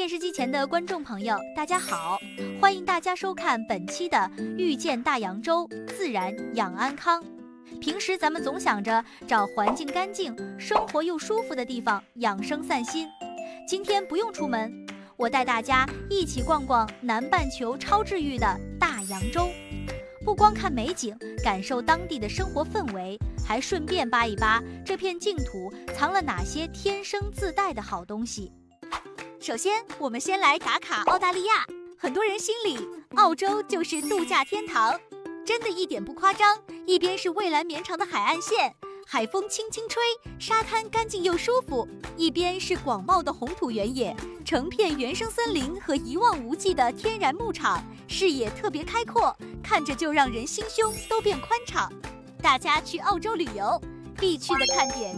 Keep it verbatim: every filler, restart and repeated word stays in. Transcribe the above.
电视机前的观众朋友，大家好！欢迎大家收看本期的《遇见大洋洲》，自然养安康。平时咱们总想着找环境干净、生活又舒服的地方养生散心。今天不用出门，我带大家一起逛逛南半球超治愈的大洋洲。不光看美景，感受当地的生活氛围，还顺便扒一扒这片净土藏了哪些天生自带的好东西。 首先，我们先来打卡澳大利亚。很多人心里，澳洲就是度假天堂，真的一点不夸张。一边是蔚蓝绵长的海岸线，海风轻轻吹，沙滩干净又舒服；一边是广袤的红土原野，成片原生森林和一望无际的天然牧场，视野特别开阔，看着就让人心胸都变宽敞。大家去澳洲旅游，必去的看点